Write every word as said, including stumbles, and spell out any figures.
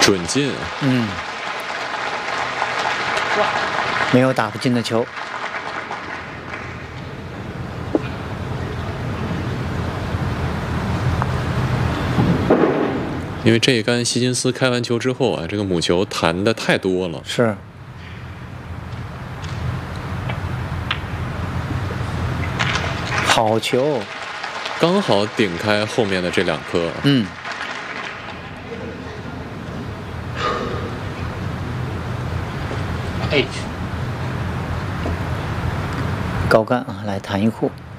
准进。 嗯，没有打不进的球。 因为这一杆希金斯开完球之后啊，这个母球弹的太多了。 是。好球， 刚好顶开后面的这两颗。 嗯。H。高杆啊，来弹一库。